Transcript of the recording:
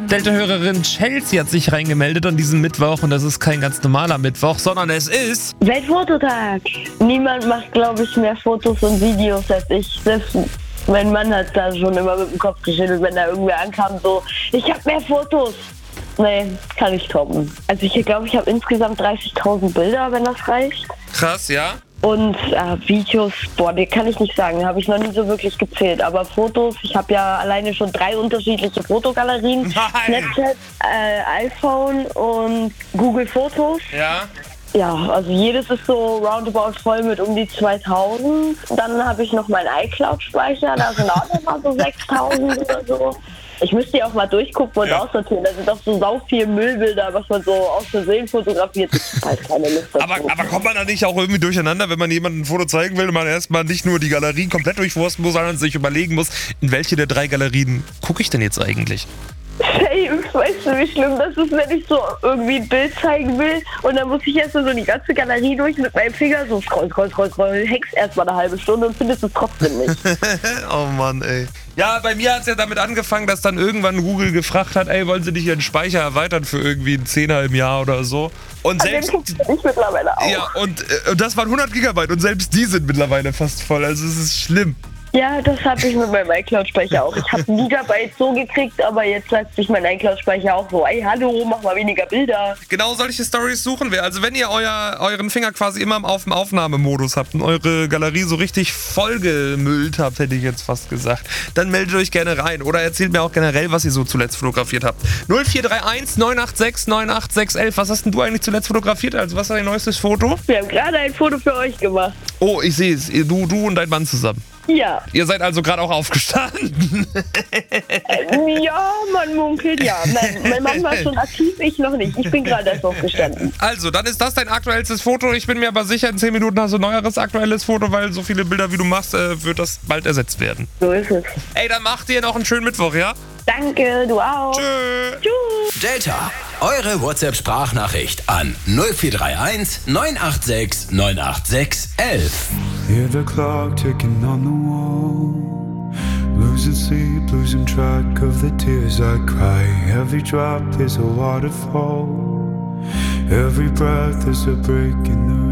Delta-Hörerin Chelsea hat sich reingemeldet an diesem Mittwoch und das ist kein ganz normaler Mittwoch, sondern es ist... Weltfototag. Niemand macht, glaube ich, mehr Fotos und Videos als ich. Selbst mein Mann hat da schon immer mit dem Kopf geschüttelt, wenn da irgendwer ankam, so, ich habe mehr Fotos. Nee, kann ich toppen. Also ich glaube, ich habe insgesamt 30.000 Bilder, wenn das reicht. Krass, ja? Und Videos, die kann ich nicht sagen, habe ich noch nie so wirklich gezählt. Aber Fotos, ich habe ja alleine schon 3 unterschiedliche Fotogalerien. Nein. Snapchat, iPhone und Google Fotos. Ja. Ja, also jedes ist so roundabout voll mit um die 2000. Dann habe ich noch meinen iCloud-Speicher, da sind auch noch mal so 6000 oder so. Ich müsste ja auch mal durchgucken und aussortieren. Da sind doch so sau viel Müllbilder, was man so aus Versehen fotografiert. Das ist halt keine Lust dazu. Aber kommt man da nicht auch irgendwie durcheinander, wenn man jemandem ein Foto zeigen will und man erstmal nicht nur die Galerien komplett durchforsten muss, sondern sich überlegen muss, in welche der 3 Galerien gucke ich denn jetzt eigentlich? Hey, weißt du, wie schlimm das ist, wenn ich so irgendwie ein Bild zeigen will und dann muss ich erst so die ganze Galerie durch mit meinem Finger so scroll, hängst erstmal eine halbe Stunde und findest es trotzdem nicht. Oh Mann, ey. Ja, bei mir hat es ja damit angefangen, dass dann irgendwann Google gefragt hat, ey, wollen Sie nicht Ihren Speicher erweitern für irgendwie einen 10er im Jahr oder so? Und selbst... Ich mittlerweile auch. Ja, und das waren 100 Gigabyte und selbst die sind mittlerweile fast voll, also es ist schlimm. Ja, das habe ich mit meinem iCloud-Speicher auch. Ich habe Gigabyte so gekriegt, aber jetzt sagt sich mein iCloud-Speicher auch so, ey, hallo, mach mal weniger Bilder. Genau solche Storys suchen wir. Also wenn ihr euren Finger quasi immer auf dem Aufnahmemodus habt und eure Galerie so richtig vollgemüllt habt, hätte ich jetzt fast gesagt, dann meldet euch gerne rein oder erzählt mir auch generell, was ihr so zuletzt fotografiert habt. 0431 986 98611. Was hast denn du eigentlich zuletzt fotografiert? Also was ist dein neuestes Foto? Wir haben gerade ein Foto für euch gemacht. Oh, ich sehe es. Du und dein Mann zusammen. Ja. Ihr seid also gerade auch aufgestanden. Ja, man munkelt, ja. Mein Mann war schon aktiv, ich noch nicht. Ich bin gerade erst aufgestanden. Also, dann ist das dein aktuellstes Foto. Ich bin mir aber sicher, in 10 Minuten hast du ein neueres aktuelles Foto, weil so viele Bilder, wie du machst, wird das bald ersetzt werden. So ist es. Ey, dann macht ihr noch einen schönen Mittwoch, ja? Danke, du auch. Tschö. Tschüss. Delta, eure WhatsApp-Sprachnachricht an 0431 986 986 11. Hear the clock ticking on the wall. Losing sleep, losing track of the tears I cry. Every drop is a waterfall. Every breath is a break in the